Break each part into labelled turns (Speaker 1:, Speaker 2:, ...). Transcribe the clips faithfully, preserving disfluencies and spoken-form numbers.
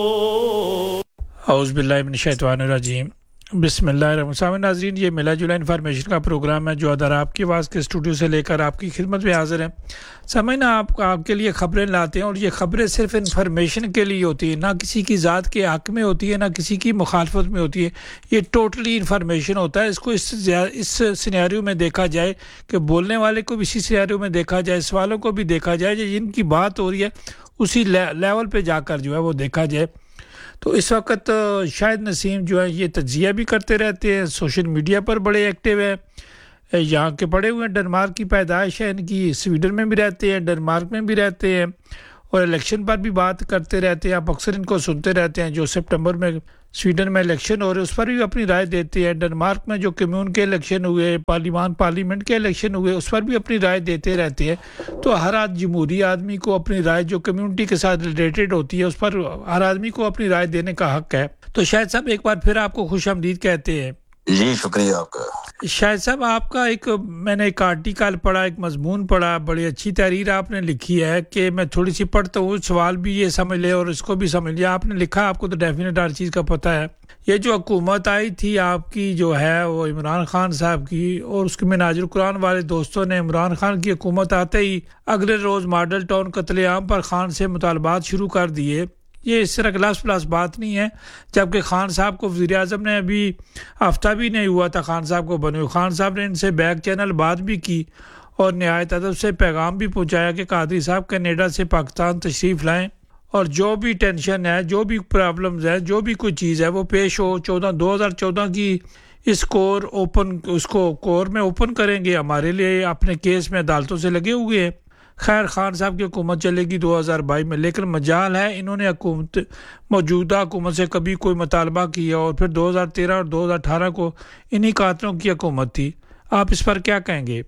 Speaker 1: اعوذ باللہ من الشیطان الرجیم بسم اللہ الرحمن الرحیم ناظرین، یہ ملا جلا انفارمیشن کا پروگرام ہے جو ادھر آپ کی آواز کے اسٹوڈیو سے لے کر آپ کی خدمت میں حاضر ہے۔ سامعین، آپ آپ کے لیے خبریں لاتے ہیں اور یہ خبریں صرف انفارمیشن کے لیے ہوتی ہیں، نہ کسی کی ذات کے حق میں ہوتی ہے، نہ کسی کی مخالفت میں ہوتی ہے۔ یہ ٹوٹلی انفارمیشن ہوتا ہے۔ اس کو اس اس سینیریو میں دیکھا جائے کہ بولنے والے کو بھی اسی سینیریو میں دیکھا جائے، سوالوں کو بھی دیکھا جائے، جن کی بات ہو رہی ہے اسی لیول پہ جا کر جو ہے وہ دیکھا جائے۔ تو اس وقت شاہد نسیم جو ہے یہ تجزیہ بھی کرتے رہتے ہیں، سوشل میڈیا پر بڑے ایکٹیو ہیں، یہاں کے پڑے ہوئے ہیں، ڈنمارک کی پیدائش ہے ان کی، سویڈن میں بھی رہتے ہیں، ڈنمارک میں بھی رہتے ہیں، اور الیکشن پر بھی بات کرتے رہتے ہیں۔ آپ اکثر ان کو سنتے رہتے ہیں، جو سپٹمبر میں سویڈن میں الیکشن ہو رہے اس پر بھی اپنی رائے دیتے ہیں۔ ڈنمارک میں جو کمیون کے الیکشن ہوئے، پارلیمان پارلیمنٹ کے الیکشن ہوئے، اس پر بھی اپنی رائے دیتے رہتے ہیں۔ تو ہر آج جمہوری آدمی کو اپنی رائے جو کمیونٹی کے ساتھ ریلیٹڈ ہوتی ہے اس پر ہر آدمی کو اپنی رائے دینے کا حق ہے۔ تو شاہد صاحب ایک بار پھر آپ کو خوش آمدید کہتے ہیں۔
Speaker 2: جی شکریہ آپ کا۔
Speaker 1: شاہد صاحب، آپ کا ایک میں نے ایک آرٹیکل پڑھا، ایک مضمون پڑھا، بڑی اچھی تحریر آپ نے لکھی ہے کہ میں تھوڑی سی پڑھتا ہوں، سوال بھی یہ سمجھ لے اور اس کو بھی سمجھ لیا۔ آپ نے لکھا، آپ کو تو ڈیفینیٹ ہر چیز کا پتہ ہے، یہ جو حکومت آئی تھی آپ کی جو ہے وہ عمران خان صاحب کی، اور اس کے مناظر قرآن والے دوستوں نے عمران خان کی حکومت آتے ہی اگلے روز ماڈل ٹاؤن قتل عام پر خان سے مطالبات شروع کر دیے۔ یہ اس طرح کلاس پلاس بات نہیں ہے، جبکہ خان صاحب کو وزیر اعظم نے ابھی ہفتہ بھی نہیں ہوا تھا خان صاحب کو بنے ہوئے، خان صاحب نے ان سے بیک چینل بات بھی کی اور نہایت ادب سے پیغام بھی پہنچایا کہ قادری صاحب کینیڈا سے پاکستان تشریف لائیں اور جو بھی ٹینشن ہے، جو بھی پرابلمز ہے، جو بھی کوئی چیز ہے وہ پیش ہو۔ چودہ دو ہزار چودہ کی اس کور اوپن اس کو کور میں اوپن کریں گے، ہمارے لیے اپنے کیس میں عدالتوں سے لگے ہوئے ہیں۔ خیر، خان صاحب کی حکومت چلے گی دو ہزار بائیس میں، لیکن مجال ہے انہوں نے حکومت موجودہ حکومت سے کبھی کوئی مطالبہ کیا، اور پھر دو ہزار تیرہ اور دو ہزار اٹھارہ کو انہی قاتلوں کی حکومت تھی۔ آپ اس پر کیا کہیں گے؟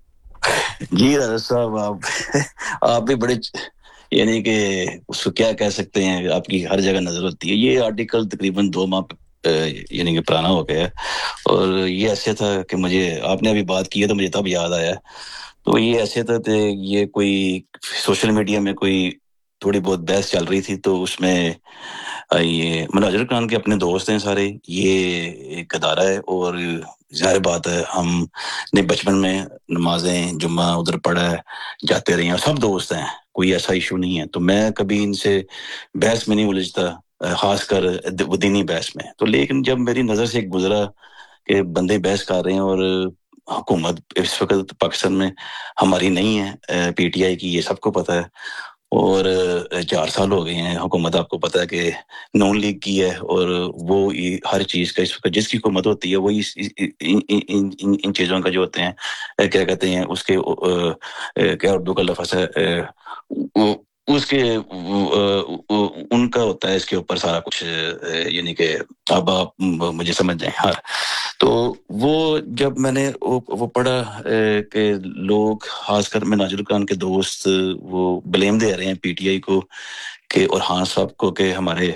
Speaker 2: جی راجہ صاحب، آپ آپ بھی بڑے یعنی کہ اس کو کیا کہہ سکتے ہیں، آپ کی ہر جگہ نظر ہوتی ہے۔ یہ آرٹیکل تقریباً دو ماہ یعنی کہ پرانا ہو گیا ہے، اور یہ ایسے تھا کہ مجھے آپ نے ابھی بات کی ہے تو مجھے تب یاد آیا۔ تو یہ ایسے تھا کہ یہ کوئی سوشل میڈیا میں کوئی تھوڑی بہت بحث چل رہی تھی، تو اس میں یہ مناظر خان کے اپنے دوست ہیں سارے، یہ ایک ادارہ ہے، اور ظاہر بات ہے ہم نے بچپن میں نمازیں جمعہ ادھر پڑھا ہے، جاتے رہے ہیں، سب دوست ہیں، کوئی ایسا ایشو نہیں ہے۔ تو میں کبھی ان سے بحث میں نہیں الجھتا، خاص کر وہ دینی بحث میں۔ تو لیکن جب میری نظر سے گزرا کہ بندے بحث کر رہے ہیں، اور حکومت اس وقت پاکستان میں ہماری نہیں ہے، پی ٹی آئی کی، یہ سب کو پتہ ہے، اور چار سال ہو گئے ہیں حکومت، آپ کو پتہ ہے کہ نون لیگ کی ہے، اور وہ ہر چیز کا اس وقت جس کی حکومت ہوتی ہے وہی ان, ان, ان, ان چیزوں کا جو ہوتے ہیں کیا کہتے ہیں اس کے کیا اردو کا لفظ ہے، اس کے ان کا ہوتا ہے اس کے اوپر سارا کچھ، یعنی کہ اب آپ مجھے سمجھ جائیں۔ ہاں، تو وہ جب میں نے وہ پڑھا کہ لوگ خاص کر مناظر خان کے دوست وہ بلیم دے رہے ہیں پی ٹی آئی کو کہ اور خان صاحب کو کہ ہمارے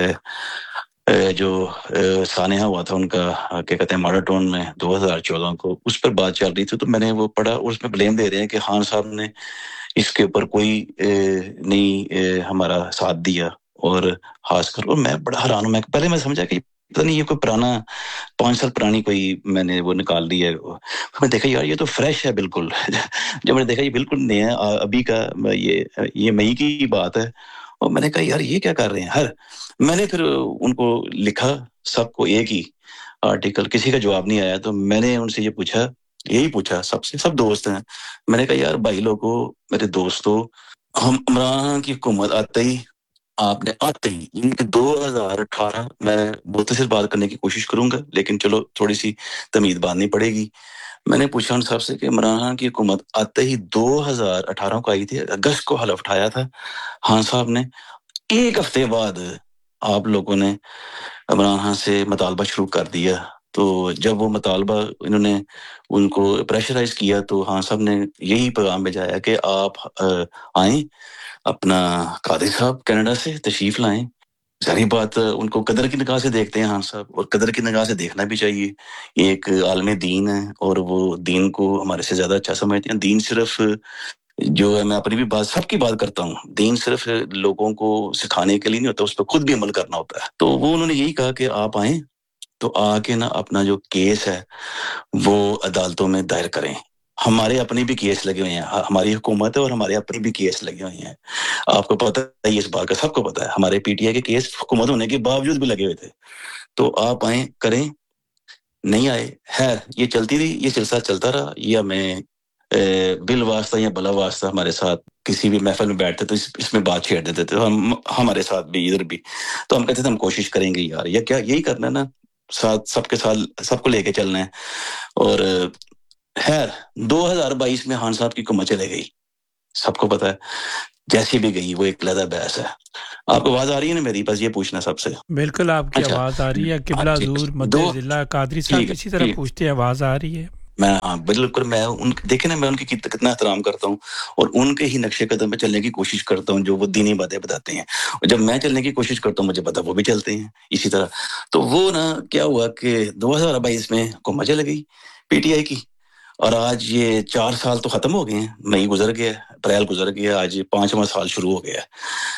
Speaker 2: جو سانحہ ہوا تھا ان کا کیا کہتے ہیں ماڈل ٹاؤن میں دو ہزار چودہ کو، اس پر بات چل رہی تھی۔ تو میں نے وہ پڑھا، اس میں بلیم دے رہے ہیں کہ خان صاحب نے اس کے اوپر کوئی نہیں ہمارا ساتھ دیا، اور خاص کر اور میں بڑا حیران ہوں۔ میں پہلے میں سمجھا کہ پتہ نہیں یہ کوئی پرانا پانچ سال پرانی کوئی میں نے وہ نکال دی ہے۔ میں دیکھا یار یہ تو فریش ہے بالکل۔ جب میں نے دیکھا یہ بالکل نیا ابھی کا، یہ یہ مئی کی بات ہے، اور میں نے کہا یار یہ کیا کر رہے ہیں۔ ہر میں نے پھر ان کو لکھا سب کو ایک ہی آرٹیکل، کسی کا جواب نہیں آیا، تو میں نے ان سے یہ پوچھا، یہی پوچھا سب سے، سب دوست ہیں، میں نے کہا یار بھائی لوگوں، میرے دوستوں، ہم عمران کی حکومت آتے ہی آپ نے آتے ہی یعنی کہ دو ہزار اٹھارہ، میں مختصر بات کرنے کی کوشش کروں گا لیکن چلو تھوڑی سی تمہید باندھنی پڑے گی۔ میں نے پوچھا ان صاحب سے کہ عمران خان کی حکومت آتے ہی دو ہزار اٹھارہ کو آئی تھی، اگست کو حلف اٹھایا تھا خان صاحب نے، ایک ہفتے بعد آپ لوگوں نے عمران خان سے مطالبہ شروع کر دیا۔ تو جب وہ مطالبہ انہوں نے ان کو پریشرائز کیا تو خان صاحب نے یہی پیغام بھیجایا کہ آپ آئیں، اپنا قادری صاحب کینیڈا سے تشریف لائیں۔ ظاہر بات ان کو قدر کی نگاہ سے دیکھتے ہیں خان صاحب، اور قدر کی نگاہ سے دیکھنا بھی چاہیے۔ یہ ایک عالم دین ہے، اور وہ دین کو ہمارے سے زیادہ اچھا سمجھتے ہیں۔ دین صرف جو ہے میں اپنی بھی بات سب کی بات کرتا ہوں. دین صرف لوگوں کو سکھانے کے لیے نہیں ہوتا, اس پہ خود بھی عمل کرنا ہوتا ہے. تو وہ انہوں نے یہی کہا کہ آپ آئیں تو آ کے نا اپنا جو کیس ہے وہ عدالتوں میں دائر کریں. ہمارے اپنے بھی کیس لگے ہوئے ہیں, ہماری حکومت ہے اور ہمارے اپنے بھی کیس لگے ہوئے ہیں. آپ کو پتہ ہے اس بات کا, سب کو پتہ ہے, ہمارے پی ٹی آئی کے کیس حکومت ہونے کے باوجود بھی لگے ہوئے تھے. تو آپ آئیں کریں. نہیں آئے, ہے یہ چلتی رہی, یہ سلسلہ چلتا رہا. یا میں بل واسطہ یا بلا واسطہ ہمارے ساتھ کسی بھی محفل میں بیٹھتے تو اس, اس میں بات چھیڑ دیتے تھے, ہم ہمارے ساتھ بھی ادھر بھی. تو ہم کہتے تھے ہم کوشش کریں گے یار, یا کیا یہی کرنا ہے نا, ساتھ سب کے ساتھ سب کو لے کے چلنا ہے. اور خیر دو ہزار بائیس میں خان صاحب کی حکومت چلے گئی, سب کو پتہ ہے. جیسی بھی گئی وہ ایک علیحدہ بحث ہے. آپ کو آواز آ رہی ہے نا میری, بس یہ پوچھنا سب سے.
Speaker 1: بالکل آپ کی آواز آ رہی ہے. قبلہ حضور مد ضلع قادری صاحب اسی طرح پوچھتے ہیں, آواز آ رہی ہے.
Speaker 2: میں ہاں بالکل, میں ان دیکھیں نا, میں ان کی کتنا احترام کرتا ہوں اور ان کے ہی نقشے قدم پہ چلنے کی کوشش کرتا ہوں جو وہ دینی باتیں بتاتے ہیں. اور جب میں چلنے کی کوشش کرتا ہوں مجھے پتا وہ بھی چلتے ہیں اسی طرح. تو وہ نا کیا ہوا کہ دو ہزار بائیس میں حکومت چل گئی پی ٹی آئی کی, اور آج یہ چار سال تو ختم ہو گئے ہیں. مئی گزر گیا, اپریل گزر گیا, آج پانچواں سال شروع ہو گیا.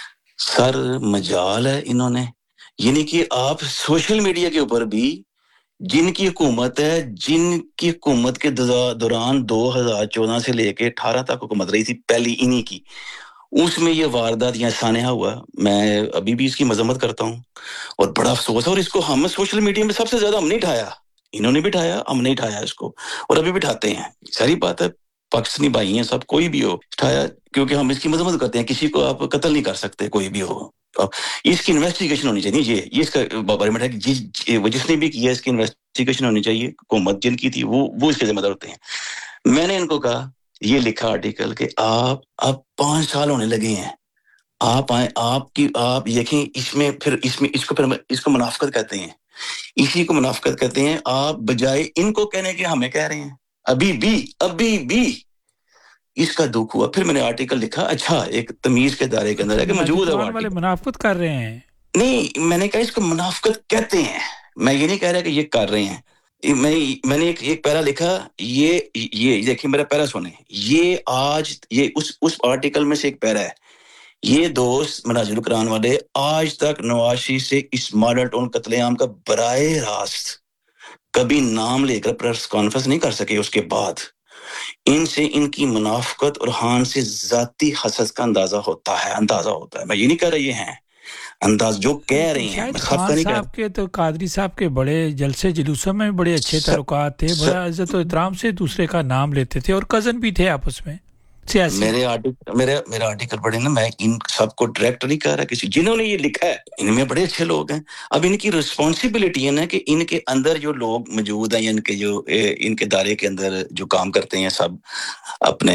Speaker 2: سر مجال ہے انہوں نے, یعنی کہ آپ سوشل میڈیا کے اوپر بھی جن کی حکومت ہے, جن کی حکومت کے دوران دو ہزار چودہ سے لے کے اٹھارہ تک حکومت رہی تھی پہلی انہی کی, اس میں یہ واردات یا سانحہ ہوا. میں ابھی بھی اس کی مذمت کرتا ہوں اور بڑا افسوس ہے. اور اس کو ہم سوشل میڈیا میں سب سے زیادہ ہم نہیں اٹھایا, انہوں نے بھی اٹھایا, ہم نہیں اٹھایا اس کو, اور ابھی بھی اٹھاتے ہیں. ساری بات ہے, پاکستانی بھائی ہیں سب, کوئی بھی ہو اٹھایا, کیونکہ ہم اس کی مذمت کرتے ہیں. کسی کو آپ قتل نہیں کر سکتے, کوئی بھی ہو. اس کی انویسٹیگیشن ہونی چاہیے. یہ یہ اس کا بارے میں ہے کہ جس جس نے بھی کیا اس کی انویسٹیگیشن ہونی چاہیے. حکومت جن کی تھی وہ وہ اس کے ذمہ دار ہوتے ہیں. میں نے ان کو کہا, یہ لکھا آرٹیکل کہ آپ اب پانچ سال ہونے لگے ہیں, آپ آئیں, آپ کی آپ دیکھیں اس میں پھر اس میں اس کو پھر اس کو منافقت کہتے ہیں, اسی کو منافقت کہتے ہیں. آپ بجائے ان کو کہنے کے ہمیں کہہ رہے ہیں. ابھی بھی ابھی بھی اس کا دکھ ہوا. پھر میں نے آرٹیکل لکھا, اچھا ایک تمیز کے دائرے کے اندر ہے کہ موجود ہے
Speaker 1: والے منافقت کر رہے ہیں.
Speaker 2: نہیں, میں نے کہا اس کو منافقت کہتے ہیں, میں یہ نہیں کہہ رہا کہ یہ کر رہے ہیں. میں میں نے ایک ایک پیرا لکھا, یہ یہ دیکھیں میرا پیرا سنیں. یہ آج یہ اس اس آرٹیکل میں سے ایک پیرا ہے. یہ دوست مناظر القرآن والے آج تک نواز شریف سے اس ماڈل ٹاؤن قتل عام کا براہ راست کبھی نام لے کر پریس کانفرنس نہیں کر سکے. اس کے بعد ان سے ان کی منافقت اور خان سے ذاتی حسد کا اندازہ ہوتا ہے اندازہ ہوتا ہے میں یہ نہیں کہہ رہا یہ ہیں انداز جو کہہ رہے ہیں.
Speaker 1: خان صاحب کے تو قادری صاحب کے بڑے جلسے جلوسوں میں بڑے اچھے تعلقات تھے, بڑا عزت و احترام سے دوسرے کا نام لیتے تھے, اور کزن بھی تھے آپس میں سیاسی.
Speaker 2: میرے آرٹیکل میرا میرا آرٹیکل پڑھے نا, میں ان سب کو ڈائریکٹ نہیں کہہ رہا کسی, جنہوں نے یہ لکھا ہے ان میں بڑے اچھے لوگ ہیں. اب ان کی رسپانسبلٹی ہے نا کہ ان کے اندر جو لوگ موجود ہیں, ان کے جو ان کے دائرے کے اندر جو کام کرتے ہیں سب اپنے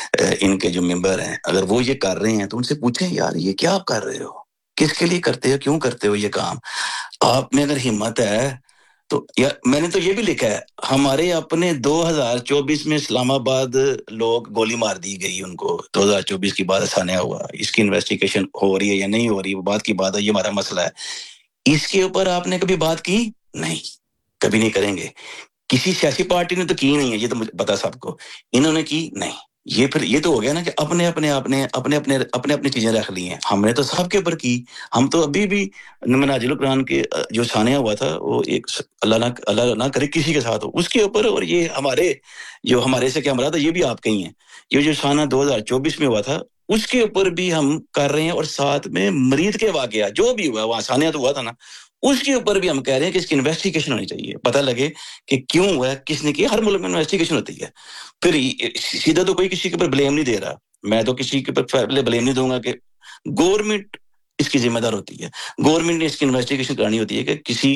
Speaker 2: ان کے جو ممبر ہیں, اگر وہ یہ کر رہے ہیں تو ان سے پوچھیں یار یہ کیا آپ کر رہے ہو, کس کے لیے کرتے ہو, کیوں کرتے ہو یہ کام. آپ میں اگر ہمت ہے تو یا میں نے تو یہ بھی لکھا ہے, ہمارے اپنے دو ہزار چوبیس میں اسلام آباد لوگ گولی مار دی گئی ان کو. دو ہزار چوبیس کی بعد سانحہ ہوا, اس کی انویسٹیگیشن ہو رہی ہے یا نہیں ہو رہی, وہ بات کی بات ہے, یہ ہمارا مسئلہ ہے. اس کے اوپر آپ نے کبھی بات کی نہیں, کبھی نہیں کریں گے. کسی سیاسی پارٹی نے تو کی نہیں ہے, یہ تو مجھے پتا سب کو, انہوں نے کی نہیں. یہ پھر یہ تو ہو گیا نا کہ اپنے اپنے اپنے اپنے اپنے اپنے اپنی چیزیں رکھ لی ہیں. ہم نے تو سب کے اوپر کی. ہم تو ابھی بھی مناظر القرآن کے جو سانحہ ہوا تھا وہ ایک اللہ نہ اللہ نہ کرے کسی کے ساتھ ہو, اس کے اوپر, اور یہ ہمارے جو ہمارے سے کیا مراد ہے یہ بھی آپ کہیں ہیں. یہ جو سانحہ دو ہزار چوبیس میں ہوا تھا اس کے اوپر بھی ہم کر رہے ہیں, اور ساتھ میں مرید کے واقعہ جو بھی ہوا, وہاں سانحہ تو ہوا تھا نا, اس کے اوپر بھی ہم کہہ رہے ہیں کہ اس کی انویسٹیگیشن ہونی چاہیے, پتہ لگے کہ کیوں ہوا ہے, کس نے کیا. ہر ملک میں انویسٹیگیشن ہوتی ہے. پھر سیدھا تو کوئی کسی کے اوپر بلیم نہیں دے رہا, میں تو کسی کے اوپر بلیم نہیں دوں گا کہ گورنمنٹ اس کی ذمہ دار ہوتی ہے. گورنمنٹ نے اس کی انویسٹیگیشن کرانی ہوتی ہے کہ کسی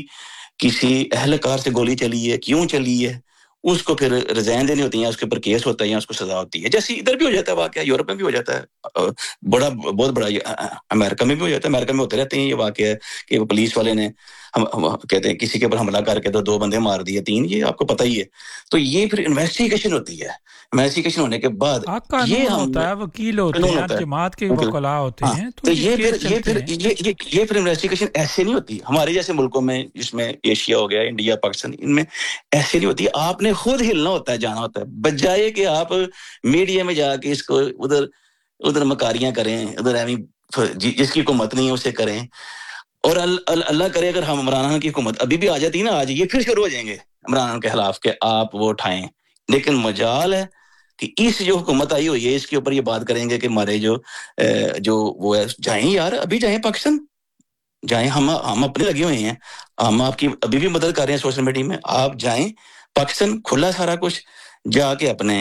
Speaker 2: کسی اہلکار سے گولی چلی ہے, کیوں چلی ہے, اس کو پھر ریزائن دینی ہوتی ہیں, اس کے اوپر کیس ہوتا ہے یا اس کو سزا ہوتی ہے. جیسے ادھر بھی ہو جاتا ہے واقعہ, یورپ میں بھی ہو جاتا ہے, بڑا بہت بڑا امریکہ میں بھی ہو جاتا ہے. امریکہ میں ہوتے رہتے ہیں یہ واقعہ کہ وہ پولیس والے نے ہم کہتے ہیں کسی کے اوپر حملہ کر کے تو دو بندے مار دیے, تین, یہ آپ کو پتہ ہی ہے. تو یہ پھر انویسٹیگیشن ہوتی ہے. انویسٹیگیشن ہونے کے بعد
Speaker 1: یہ ہوتا ہے, وکیل ہوتے ہیں, جماعت کے وکلاء ہوتے ہیں,
Speaker 2: تو یہ پھر یہ پھر یہ یہ پھر انویسٹیگیشن ایسے نہیں ہوتی. ہمارے جیسے ملکوں میں جس میں ایشیا ہو گیا, انڈیا, پاکستان, ان میں ایسے نہیں ہوتی. آپ نے نے خود ہلنا ہوتا ہے, جانا ہوتا ہے, بجائے کہ آپ میڈیا میں جا کے اس کو ادھر ادھر مکاریاں کریں, ادھر ایویں جس کی حکومت نہیں ہے اسے کریں. اور اللہ کرے اگر ہم عمران خان کی حکومت ابھی بھی آ جاتی نا, آج یہ پھر شروع ہو جائیں گے عمران خان کے خلاف کہ آپ وہ اٹھائیں. لیکن مجال ہے کہ اس جو حکومت آئی ہوئی ہے اس کے اوپر یہ بات کریں گے کہ ہمارے جو جو وہ ہے, جائیں یار, ابھی جائیں پاکستان, جائیں, ہم ہم اپنے لگے ہوئے ہیں, ہم آپ کی ابھی بھی مدد کر رہے ہیں سوشل میڈیا میں, آپ جائیں پاکستان, کھلا سارا کچھ, جا کے اپنے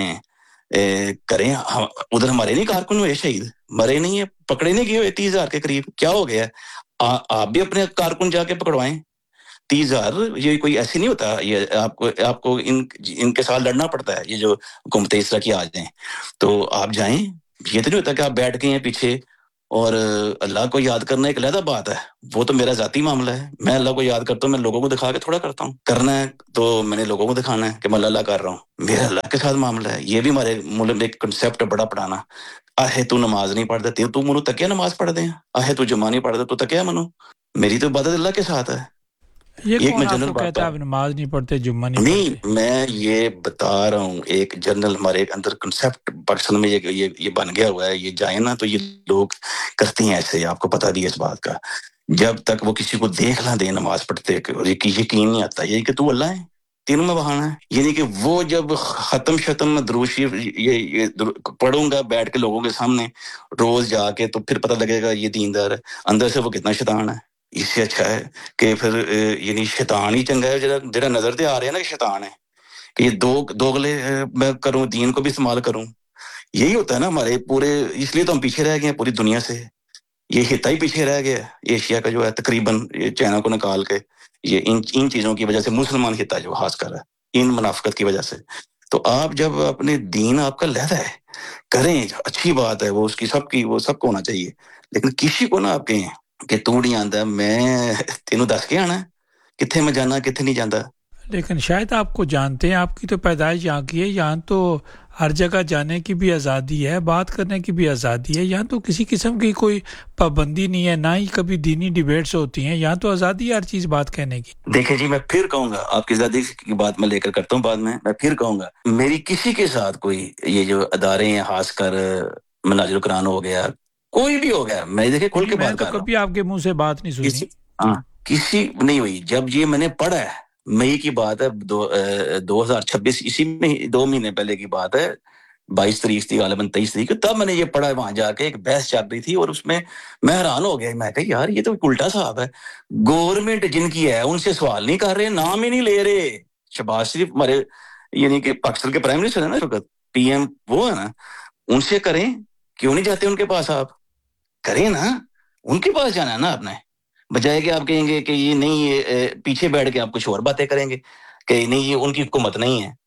Speaker 2: کریں. ادھر ہمارے نہیں کارکن ہوئے شہید, مرے نہیں ہے, پکڑے نہیں گئے ہوئے تیس ہزار کے قریب, کیا ہو گیا؟ آپ بھی اپنے کارکن جا کے پکڑوائیں. تیس ہزار یہ کوئی ایسے نہیں ہوتا, یہ آپ کو آپ کو ان ان کے ساتھ لڑنا پڑتا ہے, یہ جو حکومتیں اس طرح کی آ جائیں. تو آپ جائیں, یہ تو نہیں ہوتا کہ آپ بیٹھ گئے ہیں پیچھے, اور اللہ کو یاد کرنا ایک علیحدہ بات ہے, وہ تو میرا ذاتی معاملہ ہے. میں اللہ کو یاد کرتا ہوں, میں لوگوں کو دکھا کے تھوڑا کرتا ہوں, کرنا ہے تو میں نے لوگوں کو دکھانا ہے کہ میں اللہ کر رہا ہوں, میرا اللہ کے ساتھ معاملہ ہے. یہ بھی ہمارے ملک میں ایک کنسیپٹ ہے بڑا پڑھانا, آہے تو نماز نہیں پڑھ دیتی, تو منو تکیہ نماز پڑھ دیں, آہے تو جمعہ نہیں پڑھ دے تو تکیہ منو, میری تو عبادت اللہ کے ساتھ ہے.
Speaker 1: یہ
Speaker 2: ایک
Speaker 1: کون
Speaker 2: میں
Speaker 1: آپ
Speaker 2: جنرل
Speaker 1: کو
Speaker 2: بات
Speaker 1: کہتا ہے آپ نماز نہیں پڑھتے, جمعہ نہیں
Speaker 2: نہیں,
Speaker 1: پڑھتے؟
Speaker 2: میں یہ بتا رہا ہوں ایک جنرل ہمارے اندر کنسیپٹ پاکستان میں یہ یہ یہ بن گیا ہوا ہے. یہ جائیں نا تو یہ لوگ کرتے ہیں ایسے, آپ کو پتا بھی ہے اس بات کا. جب تک وہ کسی کو دیکھ نہ دیں نماز پڑھتے, یقین نہیں آتا یہ کہ تو اللہ ہے, تینوں میں بہانا ہے. یعنی کہ وہ جب ختم شتم درود شریف یہ پڑھوں گا بیٹھ کے لوگوں کے سامنے روز جا کے, تو پھر پتہ لگے گا یہ دیندار ہے, اندر سے وہ کتنا شیطان ہے. اس سے اچھا ہے کہ پھر یعنی شیطان ہی چنگا ہے جڑا جڑا نظر تے آ رہا ہے نا کہ شیطان ہے, کہ یہ دو دوغلے میں کروں, دین کو بھی استعمال کروں. یہی ہوتا ہے نا ہمارے پورے, اس لیے تو ہم پیچھے رہ گئے ہیں پوری دنیا سے. یہ خطہ ہی پیچھے رہ گیا ہے ایشیا کا جو ہے تقریباً, چائنا کو نکال کے, یہ ان ان چیزوں کی وجہ سے مسلمان خطہ جو خاص کر ہے ان منافقت کی وجہ سے. تو آپ جب اپنے دین آپ کا لہدا ہے کریں, اچھی بات ہے, وہ اس کی سب کی وہ سب کو ہونا چاہیے. لیکن کسی کو نہ آپ کہیں کہ تو نہیں آندا, میں تینوں دس کے آنا کتنے میں جانا کتنے نہیں جانا.
Speaker 1: لیکن شاید آپ کو جانتے ہیں, آپ کی تو پیدائش یہاں کی ہے, یہاں تو ہر جگہ جانے کی بھی آزادی ہے, بات کرنے کی بھی آزادی ہے, یہاں تو کسی قسم کی کوئی پابندی نہیں ہے, نہ ہی کبھی دینی ڈیبیٹس ہوتی ہیں, یہاں تو آزادی ہے ہر چیز بات کہنے کی.
Speaker 2: دیکھیں جی, میں پھر کہوں گا, آپ کی آزادی کی بات میں لے کر کرتا ہوں بعد میں, میں پھر کہوں گا میری کسی کے ساتھ کوئی یہ جو ادارے ہیں خاص کر مناظر القرآن ہو گیا, کوئی بھی ہو گیا, میں دیکھیں کھل کے بات کر رہا ہوں,
Speaker 1: میں تو کبھی آپ کے منہ سے بات نہیں سنی.
Speaker 2: ہاں کسی نہیں ہوئی. جب یہ میں نے پڑھا ہے, مئی کی بات ہے, دو دو ہزار چھبیس, اسی میں دو مہینے پہلے کی بات ہے, بائیس تاریخ تھی غالباً تیئیس تاریخ, تب میں نے یہ پڑھا وہاں جا کے, ایک بحث چل رہی تھی اور اس میں میں حیران ہو گیا. میں کہا یار یہ تو الٹا صاحب ہے, گورنمنٹ جن کی ہے ان سے سوال نہیں کر رہے, نام ہی نہیں لے رہے. شہباز شریف ہمارے یعنی کہ پاکستان کے پرائم منسٹر ہے نا, وقت پی ایم وہ ہے نا, ان سے کریں, کیوں نہیں جاتے ان کے پاس؟ آپ کریں نا, ان کے پاس جانا ہے نا آپ نے, بجائے کہ آپ کہیں گے کہ یہ نہیں, یہ پیچھے بیٹھ کے آپ کچھ اور باتیں کریں گے کہ نہیں یہ ان کی حکومت نہیں ہے.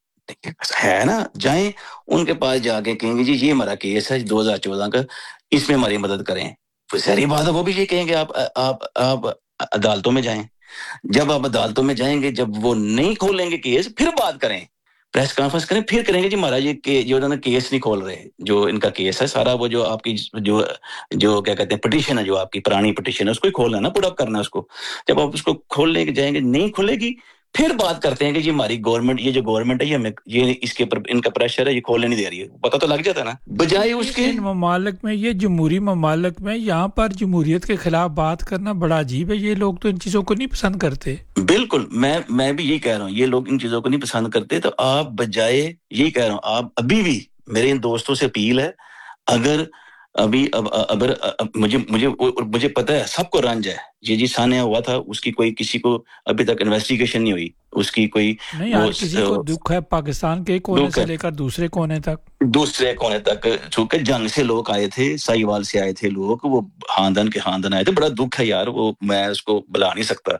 Speaker 2: ہے نا, جائیں ان کے پاس جا کے کہیں گے جی یہ ہمارا کیس ہے دو ہزار چودہ کا, اس میں ہماری مدد کریں. ظاہری بات ہے وہ بھی یہ کہیں گے آپ آپ آپ عدالتوں میں جائیں. جب آپ عدالتوں میں جائیں گے, جب وہ نہیں کھولیں گے کیس, پھر بات کریں, پریس کانفرنس کریں, پھر کریں گے جی مہاراج یہ جو انہوں نے کیس نہیں کھول رہے, جو ان کا کیس ہے سارا, وہ جو آپ کی جو جو کیا کہتے ہیں پٹیشن ہے, جو آپ کی پرانی پٹیشن ہے, اس کو ہی کھولنا ہے نا, پٹ اپ کرنا ہے اس کو. جب آپ اس کو کھولنے کے جائیں گے, نہیں کھلے گی, پھر بات کرتے ہیں کہ جی ہماری گورنمنٹ, یہ جو گورنمنٹ ہے یہ ہمیں یہ اس کے اوپر ان کا پریشر ہے, یہ کھولنے نہیں دے رہی ہے. پتہ تو لگ جاتا ہے نا, بجائے اس کے.
Speaker 1: ان ممالک میں, یہ جمہوری ممالک میں, یہاں پر جمہوریت کے خلاف بات کرنا بڑا عجیب ہے. یہ لوگ تو ان چیزوں کو نہیں پسند کرتے.
Speaker 2: بالکل, میں میں بھی یہی کہہ رہا ہوں, یہ لوگ ان چیزوں کو نہیں پسند کرتے. تو آپ بجائے یہی کہہ رہا ہوں, آپ ابھی بھی میرے ان دوستوں سے اپیل ہے, اگر ابھی اب اگر مجھے مجھے مجھے پتا ہے سب کو رنج ہے, یہ جی سانحہ ہوا تھا اس کی کوئی کسی کو ابھی تک انویسٹیگیشن نہیں ہوئی, اس کی کوئی
Speaker 1: نہیں, ہر کسی کو دکھ ہے, پاکستان کے کونے سے لے کر دوسرے کونے تک
Speaker 2: دوسرے کونے تک. چونکہ جنگ سے لوگ آئے تھے, سائیوال سے آئے تھے لوگ, وہ خاندان کے خاندان آئے تھے, بڑا دکھ ہے یار, وہ میں اس کو بلا نہیں سکتا.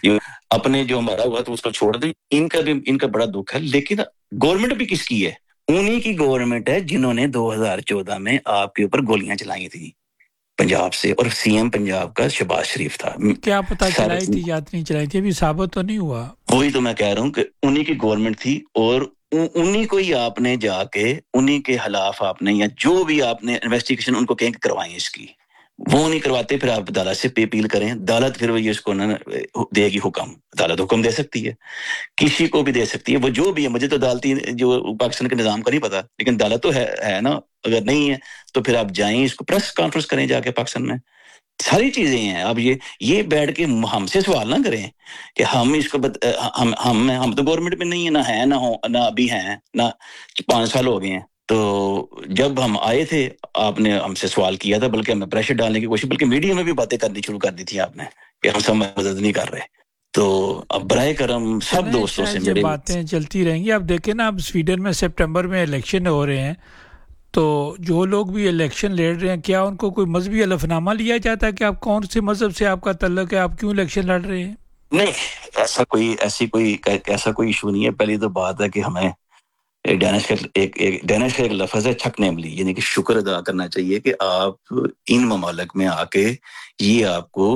Speaker 2: اپنے جو ہمارا ہوا تو اس کو چھوڑ دیں, ان کا بھی ان کا بڑا دکھ ہے. لیکن گورنمنٹ بھی کس کی ہے؟ انہی کی گورنمنٹ ہے جنہوں نے دو ہزار چودہ میں آپ کے اوپر گولیاں چلائی تھیں پنجاب سے, اور سی ایم پنجاب کا شہباز شریف تھا.
Speaker 1: کیا پتہ چلائی تھی یا نہیں چلائی تھی, ابھی ثابت تو نہیں ہوا.
Speaker 2: وہی تو میں کہہ رہا ہوں کہ انہی کی گورنمنٹ تھی, اور انہی کو ہی آپ نے جا کے انہی کے خلاف آپ نے, یا جو بھی آپ نے انویسٹیگیشن ان کو کہیں کہ کروائیں اس کی, وہ نہیں کرواتے پھر آپ عدالت سے پہ اپیل کریں, عدالت پھر یہ اس کو نہ دے گی حکم, عدالت حکم دے سکتی ہے, کسی کو بھی دے سکتی ہے, وہ جو بھی ہے. مجھے تو عدالتی جو پاکستان کے نظام کا نہیں پتا, لیکن عدالت تو ہے ہے نا. اگر نہیں ہے تو پھر آپ جائیں, اس کو پریس کانفرنس کریں جا کے پاکستان میں, ساری چیزیں ہیں. اب یہ یہ بیٹھ کے ہم سے سوال نہ کریں کہ ہم اس کو بت... ہم ہم ہم تو گورنمنٹ میں نہیں ہے, نہ ہے نہ ہو نہ ابھی ہیں, نہ پانچ سال ہو گئے ہیں. تو جب ہم آئے تھے آپ نے ہم سے سوال کیا تھا, بلکہ ہمیں پریشر ڈالنے کی کوشش, بلکہ میڈیا میں بھی باتیں کرنی شروع کر دی تھی آپ نے کہ ہم سب مدد نہیں کر رہے. تو اب برائے کرم سب دوستوں سے
Speaker 1: میرے باتیں چلتی رہیں گی. اب دیکھیں نا, اب سویڈن میں سپٹمبر میں الیکشن ہو رہے ہیں, تو جو لوگ بھی الیکشن لڑ رہے ہیں, کیا ان کو کوئی مذہبی الفنامہ لیا جاتا ہے کہ آپ کون سے مذہب سے آپ کا تعلق ہے, آپ کیوں الیکشن لڑ رہے ہیں؟
Speaker 2: نہیں, ایسا کوئی ایسی کوئی ایسا کوئی ایشو نہیں ہے. پہلی تو بات ہے کہ ہمیں ڈینش کا ایک ڈینش کا ایک لفظ ہے چھک نیملی, یعنی کہ شکر ادا کرنا چاہیے کہ آپ ان ممالک میں آ کے, یہ آپ کو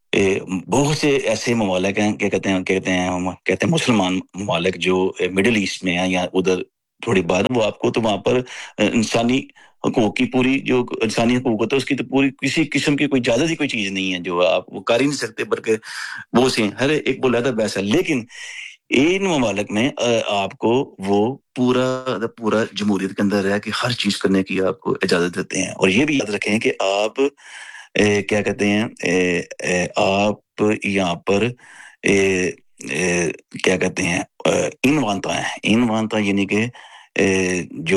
Speaker 2: بہت سے ایسے ممالک ہیں کیا کہتے ہیں کہتے ہیں کہتے ہیں مسلمان ممالک جو مڈل ایسٹ میں ہیں یا ادھر تھوڑی بات, وہ آپ کو تو وہاں پر انسانی حقوق کی پوری جو انسانی حقوق ہوتا ہے اس کی تو پوری کسی قسم کی کوئی اجازت ہی کوئی چیز نہیں ہے جو آپ وہ کر ہی نہیں سکتے, بلکہ وہ سے ہر ایک بولا تھا ویسا. لیکن ان ممالک میں آپ کو وہ پورا پورا جمہوریت کے اندر ہے کہ ہر چیز کرنے کی آپ کو اجازت دیتے ہیں. اور یہ بھی یاد رکھیں کہ آپ اے, کیا کہتے ہیں اے, اے, آپ یہاں پر اے, اے, کیا کہتے ہیں انوانتا ہیں, انوانتا یعنی کہ اے, جو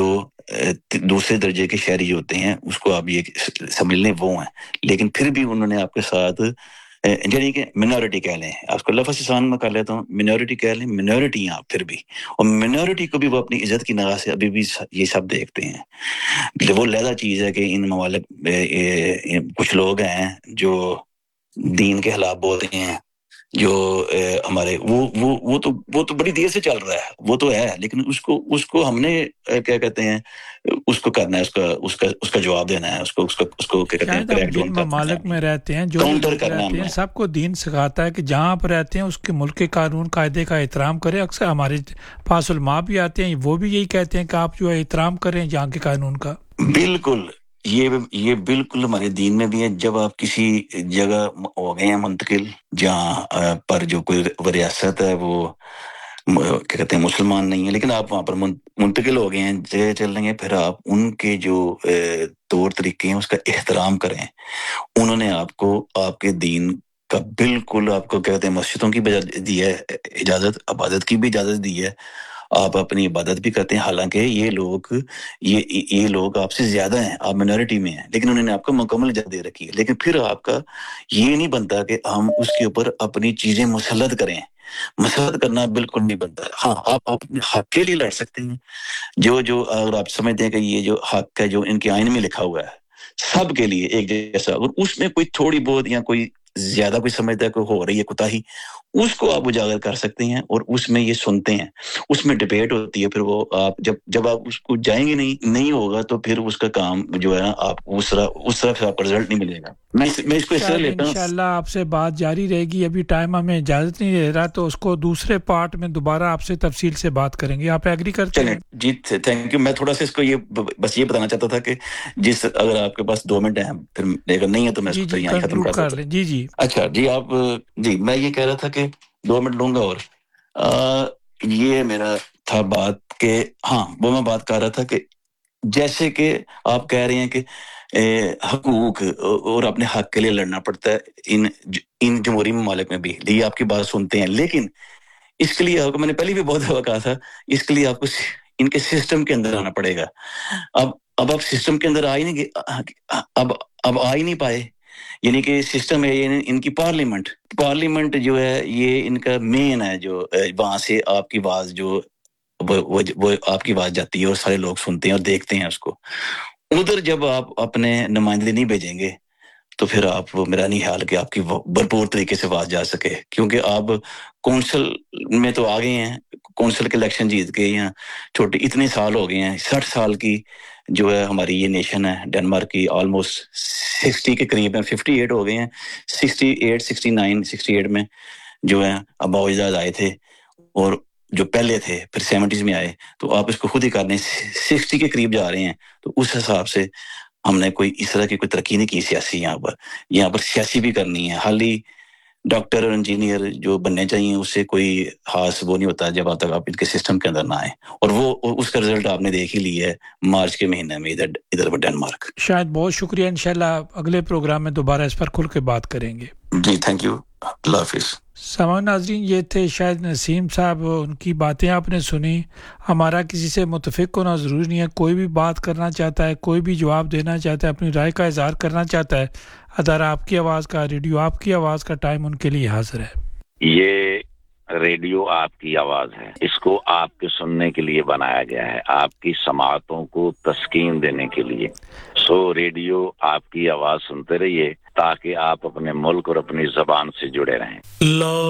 Speaker 2: دوسرے درجے کے شہری ہوتے ہیں اس کو آپ یہ سمجھ لیں وہ ہیں, لیکن پھر بھی انہوں نے آپ کے ساتھ یعنی کہ منورٹی کہہ لیں, آپ کو لفظ آسان میں کر لیتا ہوں, منورٹی کہہ لیں, منورٹی ہیں آپ پھر بھی, اور منورٹی کو بھی وہ اپنی عزت کی نگاہ سے ابھی بھی یہ سب دیکھتے ہیں. وہ لہذا چیز ہے کہ ان ممالک کچھ لوگ ہیں جو دین کے خلاف بولتے ہیں, جو ہمارے وہ وہ وہ تو وہ تو بڑی دیر سے چل رہا ہے, وہ تو ہے, لیکن اس کو اس کو ہم نے کیا کہتے ہیں اس کو کرنا ہے, اس کا اس کا اس کا جواب دینا ہے, اس کو اس کو اس کو کیا کہتے ہیں کریک ڈاؤن کرنا ہے.
Speaker 1: ممالک میں رہتے ہیں جو لوگ رہتے ہیں, سب کو دین سکھاتا ہے کہ جہاں آپ رہتے ہیں اس کے ملک کے قانون قاعدے کا احترام کریں. اکثر ہمارے پاس علماء بھی آتے ہیں, وہ بھی یہی کہتے ہیں کہ آپ جو ہے احترام کریں جہاں کے قانون کا.
Speaker 2: بالکل, یہ یہ بالکل ہمارے دین میں بھی ہے. جب آپ کسی جگہ ہو گئے ہیں منتقل جہاں پر جو کوئی ریاست ہے وہ کیا کہتے ہیں مسلمان نہیں ہے, لیکن آپ وہاں پر منتقل ہو گئے ہیں, جگہ چل رہے ہیں, پھر آپ ان کے جو طور طریقے ہیں اس کا احترام کریں. انہوں نے آپ کو آپ کے دین کا بالکل آپ کو کہتے ہیں مسجدوں کی بھی دی ہے اجازت, عبادت کی بھی اجازت دی ہے, آپ اپنی عبادت بھی کرتے ہیں. حالانکہ یہ لوگ یہ یہ لوگ آپ سے زیادہ ہیں, آپ منورٹی میں ہیں, لیکن انہوں نے آپ کو مکمل اجازت دے رکھی ہے. لیکن پھر آپ کا یہ نہیں بنتا کہ ہم اس کے اوپر اپنی چیزیں مسلط کریں. مسلط کرنا بالکل نہیں بنتا. ہاں, آپ اپنے حق کے لیے لڑ سکتے ہیں, جو جو اگر آپ سمجھتے ہیں کہ یہ جو حق ہے جو ان کے آئین میں لکھا ہوا ہے سب کے لیے ایک جیسا, اور اس میں کوئی تھوڑی بہت یا کوئی زیادہ کوئی سمجھتا ہے کہ ہو رہی ہے کوتاہی, اس کو آپ اجاگر کر سکتے ہیں, اور اس میں یہ سنتے ہیں, اس میں ڈبیٹ ہوتی ہے. پھر وہ آپ جب جب آپ اس کو جائیں گے نہیں نہیں ہوگا تو پھر اس کا کام جو ہے نا آپ اس طرح اس طرح سے آپ کو رزلٹ نہیں ملے گا. میں میں اس کو اس طرح لیتا ہوں.
Speaker 1: انشاءاللہ آپ سے بات جاری رہے گی, ابھی ٹائم ہمیں اجازت نہیں دے رہا, تو اس کو دوسرے پارٹ میں دوبارہ آپ سے تفصیل سے بات کریں گے. آپ ایگری کرتے ہیں؟
Speaker 2: جی تھینک یو. میں تھوڑا سا اس کو یہ بس یہ بتانا چاہتا تھا کہ جس اگر آپ کے پاس دو منٹ ہیں, پھر اگر نہیں ہے تو میں اس کو یہاں ختم کر دوں.
Speaker 1: جی جی
Speaker 2: اچھا جی, آپ جی میں یہ کہہ رہا تھا کہ دو منٹ لوں گا, اور آ, یہ میرا تھا بات کہ ہاں وہ میں بات کر رہا تھا کہ جیسے کہ آپ کہہ رہے ہیں کہ حقوق اور اپنے حق کے لیے لڑنا پڑتا ہے ان ان جمہوری ممالک میں بھی, یہ آپ کی بات سنتے ہیں, لیکن اس کے لیے آپ کو میں نے پہلے بھی بہت دفعہ کہا تھا, اس کے لیے آپ کو ان کے سسٹم کے اندر آنا پڑے گا. اب اب آپ سسٹم کے اندر آ ہی نہیں اب اب آ ہی نہیں پائے. یعنی کہ سسٹم ہے ان کی پارلیمنٹ پارلیمنٹ جو ہے یہ ان کا مین ہے, جو وہاں سے آپ کی آواز جو وہ وہ آپ کی آواز جاتی ہے اور سارے لوگ سنتے ہیں اور دیکھتے ہیں اس کو. ادھر جب آپ اپنے نمائندے نہیں بھیجیں گے تو پھر آپ میرا نہیں خیال کہ آپ کی بھرپور طریقے سے آواز جا سکے, کیونکہ آپ کونسل میں تو آ گئے ہیں, کونسل کے الیکشن جیت کے یہاں چھوٹے اتنے سال ہو گئے ہیں, ساٹھ سال کی جو ہے ہماری یہ نیشن ہے ڈنمارک کی, آلموسٹ سکسٹی کے قریب ہیں, ففٹی ایٹ ہو گئے ہیں, sixty eight sixty nine sixty eight میں جو ہے ابا اجداد آئے تھے, اور جو پہلے تھے پھر سیونٹیز میں آئے, تو آپ اس کو خود ہی کر لیں, سکسٹی کے قریب جا رہے ہیں. تو اس حساب سے ہم نے کوئی اس طرح کی کوئی ترقی نہیں کی سیاسی یہاں پر یہاں پر سیاسی بھی کرنی ہے حالی ڈاکٹر اور انجینئر جو بننے چاہیے اس سے کوئی خاص وہ نہیں ہوتا جب آپ تک آپ ان کے سسٹم کے اندر نہ آئیں اور وہ اس کا رزلٹ آپ نے دیکھ ہی لیا ہے مارچ کے مہینے میں ادھر ادھر پر ڈنمارک.
Speaker 1: شاید بہت شکریہ انشاءاللہ اگلے پروگرام میں دوبارہ اس پر کھل کے بات کریں گے.
Speaker 2: جی تھینک یو اللہ حافظ.
Speaker 1: سامعین ناظرین یہ تھے شاید نسیم صاحب ان کی باتیں آپ نے سنی. ہمارا کسی سے متفق ہونا ضروری نہیں ہے کوئی بھی بات کرنا چاہتا ہے کوئی بھی جواب دینا چاہتا ہے اپنی رائے کا اظہار کرنا چاہتا ہے ادارہ آپ کی آواز کا ریڈیو آپ کی آواز کا ٹائم ان کے لیے حاضر ہے.
Speaker 3: یہ ریڈیو آپ کی آواز ہے اس کو آپ کے سننے کے لیے بنایا گیا ہے آپ کی سماعتوں کو تسکین دینے کے لیے. سو ریڈیو آپ کی آواز سنتے رہیے تاکہ آپ اپنے ملک اور اپنی زبان سے جڑے رہیں.